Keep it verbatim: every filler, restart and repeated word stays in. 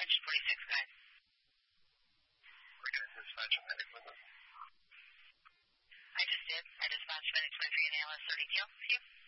Dispatch forty-six guys. We're going to dispatch a medic with us. I just did. I dispatched medic twenty-three and A L S thirty Q. See you.